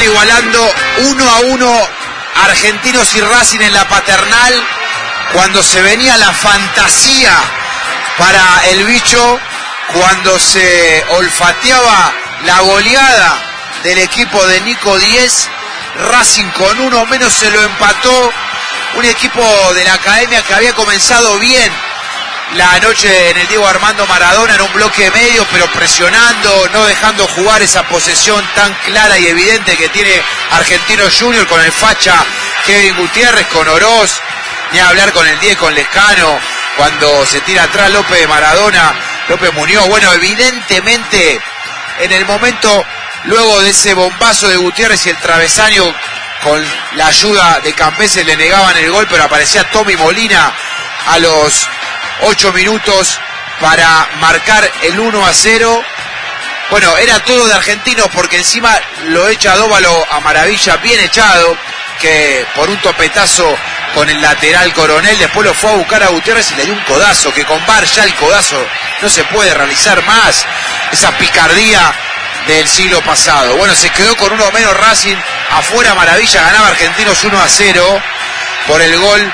igualando 1-1 Argentinos y Racing en la Paternal, cuando se venía la fantasía para el bicho, cuando se olfateaba la goleada del equipo de Nico Díez. Racing con uno menos se lo empató, un equipo de la academia que había comenzado bien la noche en el Diego Armando Maradona, en un bloque medio, pero presionando, no dejando jugar esa posesión tan clara y evidente que tiene Argentinos Junior con el facha Kevin Gutiérrez, con Oroz, ni hablar con el 10, con Lescano, cuando se tira atrás López de Maradona, López Muñoz. Bueno, evidentemente en el momento, luego de ese bombazo de Gutiérrez y el travesaño, con la ayuda de Campese le negaban el gol, pero aparecía Tommy Molina a los 8 minutos para marcar el 1-0. Bueno, era todo de Argentinos, porque encima lo echa Dóvalo a maravilla, bien echado, que por un topetazo con el lateral Coronel, después lo fue a buscar a Gutiérrez y le dio un codazo, que con VAR ya el codazo no se puede realizar más, esa picardía del siglo pasado. Bueno, se quedó con uno menos Racing, afuera maravilla, ganaba Argentinos 1-0 por el gol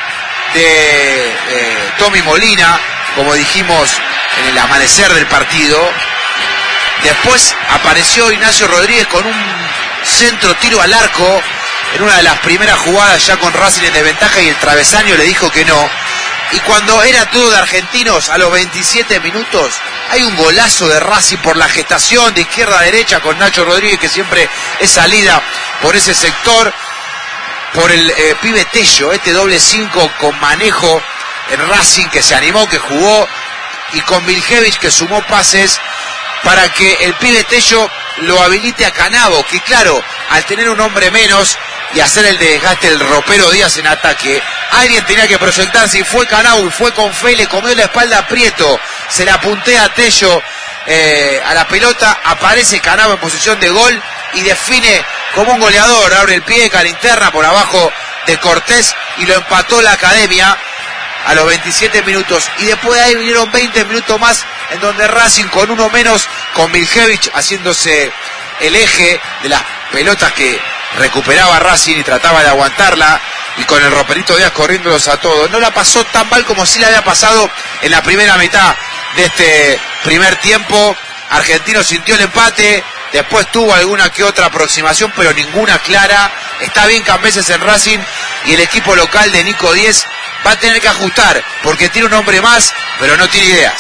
de Tommy Molina, como dijimos en el amanecer del partido. Después apareció Ignacio Rodríguez con un centro tiro al arco en una de las primeras jugadas, ya con Racing en desventaja, y el travesaño le dijo que no. Y cuando era todo de Argentinos, a los 27 minutos, hay un golazo de Racing por la gestación de izquierda a derecha con Nacho Rodríguez, que siempre es salida por ese sector, por el pibe Tello, este doble 5 con manejo en Racing, que se animó, que jugó, y con Viljevic, que sumó pases para que el pibe Tello lo habilite a Canavo, que claro, al tener un hombre menos y hacer el desgaste del ropero Díaz en ataque, alguien tenía que proyectarse, y fue Canavo, y fue con fe, le comió la espalda a Prieto, se la puntea a Tello a la pelota, aparece Canavo en posición de gol y define como un goleador, abre el pie, cara interna por abajo de Cortés, y lo empató la academia a los 27 minutos. Y después de ahí vinieron 20 minutos más, en donde Racing con uno menos, con Viljevic haciéndose el eje de las pelotas que recuperaba Racing y trataba de aguantarla, y con el roperito Díaz corriéndolos a todos. No la pasó tan mal como sí la había pasado en la primera mitad de este primer tiempo. Argentino sintió el empate, después tuvo alguna que otra aproximación, pero ninguna clara. Está bien Cambeses en Racing, y el equipo local de Nico Díez va a tener que ajustar, porque tiene un hombre más, pero no tiene ideas.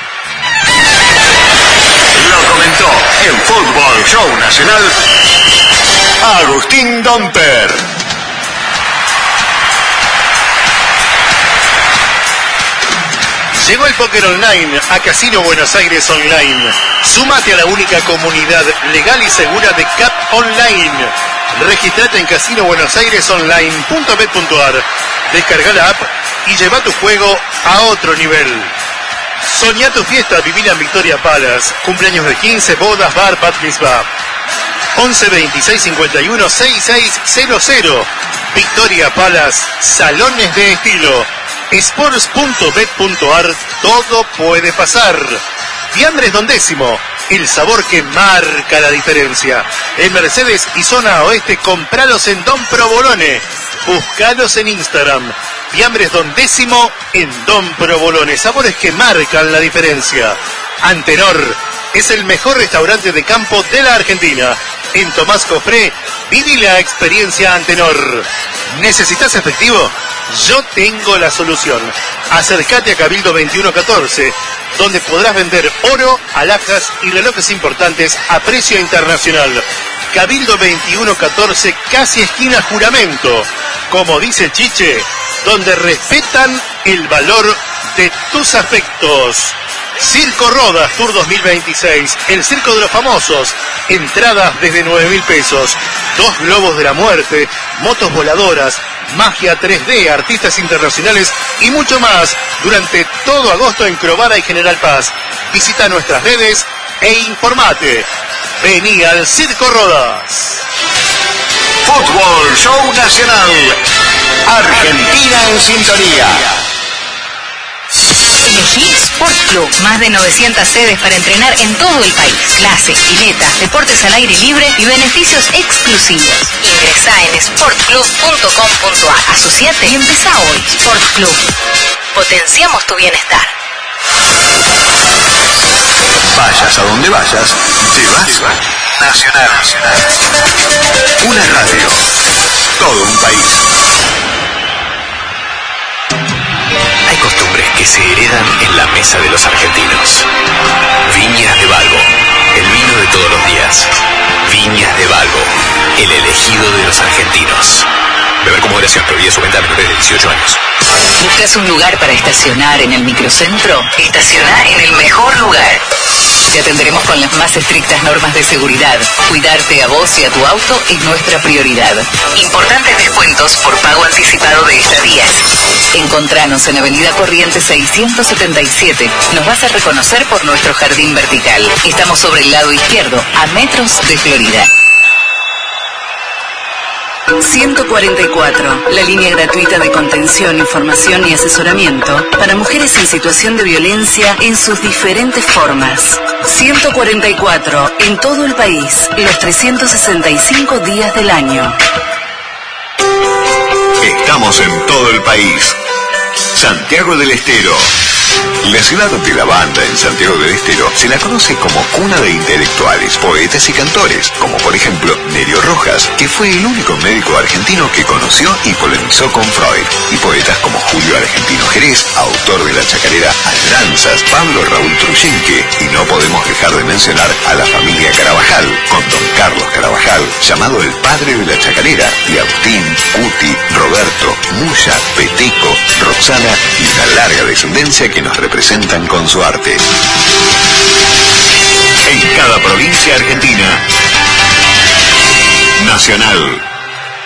Lo comentó en Fútbol Show Nacional Agustín Domper. Llegó el póker online a Casino Buenos Aires Online. Súmate a la única comunidad legal y segura de CAP Online. Registrate en casinobuenosairesonline.bet.ar. Descarga la app y lleva tu juego a otro nivel. Soñá tu fiesta divina en Victoria Palace. Cumpleaños de 15, bodas, bar, bat mitzvah. 11 26 51 6600. Victoria Palace, salones de estilo. Sports.bet.ar, todo puede pasar. Fiambres Don Décimo, el sabor que marca la diferencia. En Mercedes y zona oeste, compralos en Don Provolone. Buscalos en Instagram. Fiambres Don Décimo en Don Provolone, sabores que marcan la diferencia. Antenor es el mejor restaurante de campo de la Argentina. En Tomás Cofré, viví la experiencia Antenor. ¿Necesitas efectivo? Yo tengo la solución. Acércate a Cabildo 2114, donde podrás vender oro, alhajas y relojes importantes a precio internacional. Cabildo 2114, casi esquina Juramento. Como dice el Chiche, donde respetan el valor de tus afectos. Circo Rodas Tour 2026, el circo de los famosos. Entradas desde 9.000 pesos. 2 globos de la muerte, motos voladoras, magia 3D, artistas internacionales y mucho más durante todo agosto en Crovara y General Paz. Visita nuestras redes e informate. Vení al Circo Rodas. Fútbol Show Nacional. Argentina en sintonía. Elegís Sport Club. Más de 900 sedes para entrenar en todo el país. Clases, piletas, deportes al aire libre y beneficios exclusivos. Ingresá en sportclub.com.ar. Asociate y empezá hoy. Sport Club. Potenciamos tu bienestar. Vayas a donde vayas, llevas Nacional. Una radio. Todo un país. Hay costumbres que se heredan en la mesa de los argentinos. Viñas de Balbo, el vino de todos los días. Viñas de Balbo, el elegido de los argentinos. Beber con moderación, prohibida su venta a menores de 18 años. ¿Buscas un lugar para estacionar en el microcentro? Estaciona en el mejor lugar. Te atenderemos con las más estrictas normas de seguridad. Cuidarte a vos y a tu auto es nuestra prioridad. Importantes descuentos por pago anticipado de estadías. Encontranos en Avenida Corrientes 677. Nos vas a reconocer por nuestro jardín vertical. Estamos sobre el lado izquierdo, a metros de Florida. 144, la línea gratuita de contención, información y asesoramiento para mujeres en situación de violencia en sus diferentes formas. 144, en todo el país, los 365 días del año. Estamos en todo el país. Santiago del Estero. La ciudad de la banda en Santiago del Estero se la conoce como cuna de intelectuales, poetas y cantores, como por ejemplo Nerio Rojas, que fue el único médico argentino que conoció y polemizó con Freud, y poetas como Julio Argentino Jerez, autor de la chacarera Añoranzas, Pablo Raúl Trujillo, y no podemos dejar de mencionar a la familia Carabajal, con don Carlos Carabajal, llamado el padre de la chacarera, y Agustín, Cuti, Roberto, Muya, Peteco, Roxana y una larga descendencia que nos representan con su arte. En cada provincia argentina, Nacional.